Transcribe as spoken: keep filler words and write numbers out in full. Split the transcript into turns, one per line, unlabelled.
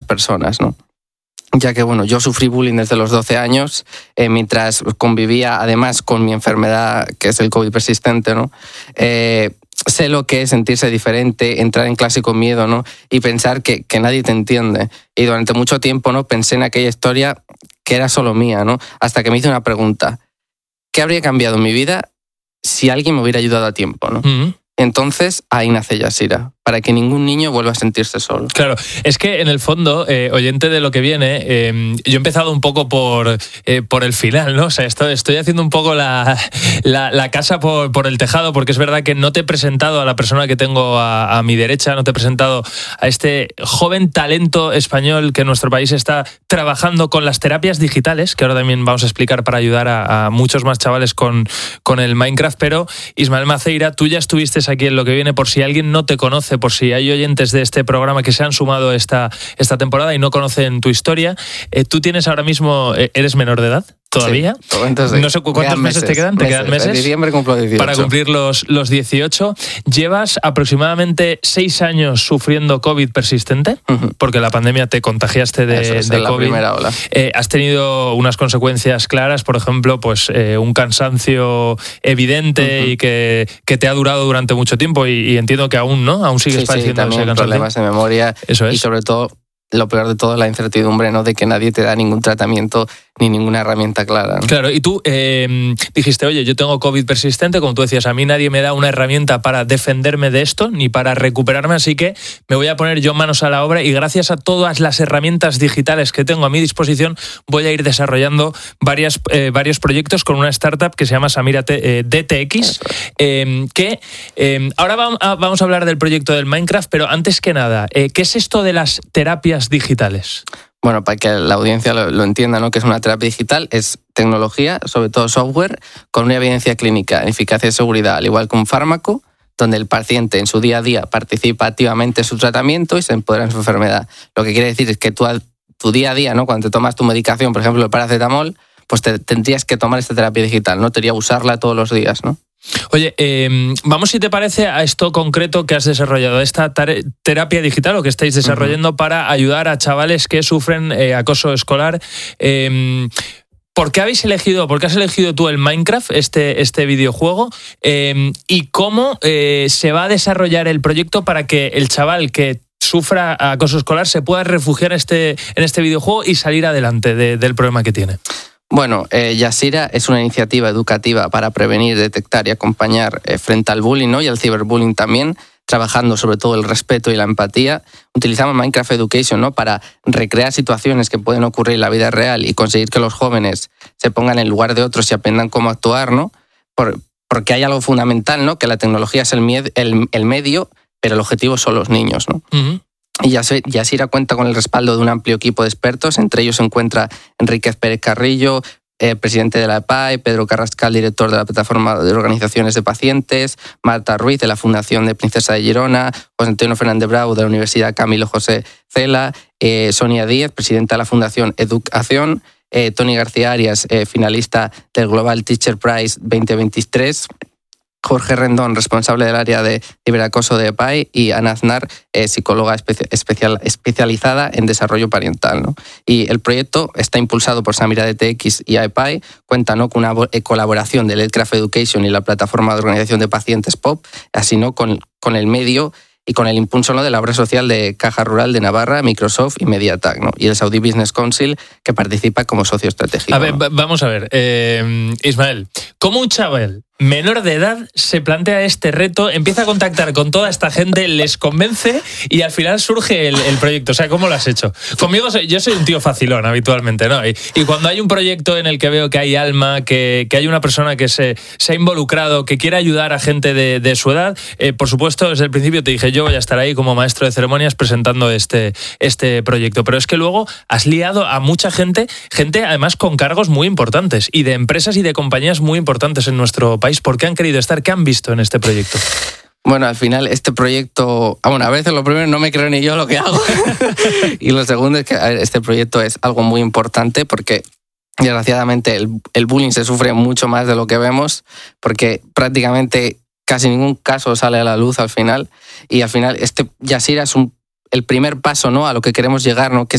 personas, ¿no? Ya que, bueno, yo sufrí bullying desde los doce años, eh, mientras convivía además con mi enfermedad, que es el COVID persistente, ¿no? Eh, sé lo que es sentirse diferente, entrar en clase con miedo, ¿no? Y pensar que, que nadie te entiende. Y durante mucho tiempo, ¿no? Pensé en aquella historia que era solo mía, ¿no? Hasta que me hice una pregunta. ¿Qué habría cambiado en mi vida si alguien me hubiera ayudado a tiempo, ¿no? Mm-hmm. Entonces, ahí nace Yasira, para que ningún niño vuelva a sentirse solo.
Claro, es que en el fondo, eh, oyente de lo que viene, eh, yo he empezado un poco por, eh, por el final, ¿no? O sea, estoy, estoy haciendo un poco la, la, la casa por, por el tejado, porque es verdad que no te he presentado a la persona que tengo a, a mi derecha, no te he presentado a este joven talento español que en nuestro país está trabajando con las terapias digitales, que ahora también vamos a explicar para ayudar a, a muchos más chavales con, con el Minecraft. Pero Ismael Maceira, tú ya estuviste aquí en lo que viene, por si alguien no te conoce, por si hay oyentes de este programa que se han sumado esta, esta temporada y no conocen tu historia. Eh, ¿Tú tienes ahora mismo, eh, eres menor de edad? ¿Todavía?
Sí, entonces,
no sé cuántos meses, meses te quedan. ¿Te
meses.
quedan meses?
En diciembre cumplo dieciocho.
Para cumplir los, los dieciocho. Llevas aproximadamente seis años sufriendo COVID persistente, uh-huh. porque la pandemia te contagiaste de,
Eso es,
de
en
COVID.
La primera ola.
Eh, has tenido unas consecuencias claras, por ejemplo, pues eh, un cansancio evidente uh-huh. y que, que te ha durado durante mucho tiempo y, y entiendo que aún, ¿no? Aún sigues
sí,
padeciendo
sí,
ese cansancio.
Problemas de memoria.
Eso es.
Y sobre todo, lo peor de todo es la incertidumbre, ¿no? De que nadie te da ningún tratamiento ni ninguna herramienta clara, ¿no?
Claro, y tú eh, dijiste, oye, yo tengo COVID persistente, como tú decías, a mí nadie me da una herramienta para defenderme de esto, ni para recuperarme, así que me voy a poner yo manos a la obra y gracias a todas las herramientas digitales que tengo a mi disposición, voy a ir desarrollando varias, eh, varios proyectos con una startup que se llama Samira T, eh, D T X, eh, que eh, ahora vamos a, vamos a hablar del proyecto del Minecraft, pero antes que nada, eh, ¿qué es esto de las terapias digitales?
Bueno, para que la audiencia lo, lo entienda, ¿no? Que es una terapia digital, es tecnología, sobre todo software, con una evidencia clínica en eficacia y seguridad, al igual que un fármaco, donde el paciente en su día a día participa activamente en su tratamiento y se empodera en su enfermedad. Lo que quiere decir es que tú, tu día a día, ¿no? Cuando te tomas tu medicación, por ejemplo, el paracetamol, pues te, tendrías que tomar esta terapia digital, ¿no? Tendrías que usarla todos los días, ¿no?
Oye, eh, vamos, si te parece, a esto concreto que has desarrollado, esta tar- terapia digital o que estáis desarrollando uh-huh. para ayudar a chavales que sufren eh, acoso escolar. Eh, ¿Por qué habéis elegido, por qué has elegido tú el Minecraft, este, este videojuego? Eh, ¿Y cómo eh, se va a desarrollar el proyecto para que el chaval que sufra acoso escolar se pueda refugiar este, en este videojuego y salir adelante de, del problema que tiene?
Bueno, eh, Yasira es una iniciativa educativa para prevenir, detectar y acompañar eh, frente al bullying, ¿no? Y al ciberbullying también, trabajando sobre todo el respeto y la empatía. Utilizamos Minecraft Education, ¿no? Para recrear situaciones que pueden ocurrir en la vida real y conseguir que los jóvenes se pongan en lugar de otros y aprendan cómo actuar, ¿no? Por, porque hay algo fundamental, ¿no? Que la tecnología es el, mie- el, el medio, pero el objetivo son los niños, ¿no? Uh-huh. Y Yasira cuenta con el respaldo de un amplio equipo de expertos, entre ellos se encuentra Enríquez Pérez Carrillo, eh, presidente de la E P A I, Pedro Carrascal, director de la Plataforma de Organizaciones de Pacientes, Marta Ruiz, de la Fundación de Princesa de Girona, José Antonio Fernández Bravo, de la Universidad Camilo José Cela, eh, Sonia Díez, presidenta de la Fundación Educación, eh, Tony García Arias, eh, finalista del Global Teacher Prize veinte veintitrés, Jorge Rendón, responsable del área de ciberacoso de E P A I, y Ana Aznar, eh, psicóloga espe- especial, especializada en desarrollo parental, ¿no? Y el proyecto está impulsado por Samira D T X y E P A I, cuenta, ¿no? con una colaboración de Ledcraft Education y la plataforma de organización de pacientes P O P, así, ¿no? con, con el medio y con el impulso, ¿no? de la obra social de Caja Rural de Navarra, Microsoft y MediaTek, ¿no? Y el Saudi Business Council, que participa como socio estratégico.
A ver,
¿no?
vamos a ver, eh, Ismael, ¿cómo un chaval menor de edad se plantea este reto, empieza a contactar con toda esta gente, les convence y al final surge el, el proyecto? O sea, ¿cómo lo has hecho? Conmigo, soy, yo soy un tío facilón habitualmente, ¿no? Y, y cuando hay un proyecto en el que veo que hay alma, que, que hay una persona que se, se ha involucrado, que quiere ayudar a gente de, de su edad, eh, por supuesto, desde el principio te dije, yo voy a estar ahí como maestro de ceremonias presentando este, este proyecto. Pero es que luego has liado a mucha gente, gente además con cargos muy importantes y de empresas y de compañías muy importantes en nuestro país. ¿Por qué han querido estar? ¿Qué han visto en este proyecto?
Bueno, al final este proyecto, bueno, a veces lo primero no me creo ni yo lo que hago y lo segundo es que a ver, este proyecto es algo muy importante porque desgraciadamente el, el bullying se sufre mucho más de lo que vemos porque prácticamente casi ningún caso sale a la luz al final y al final este Yasira es un, el primer paso, ¿no? A lo que queremos llegar, ¿no? Que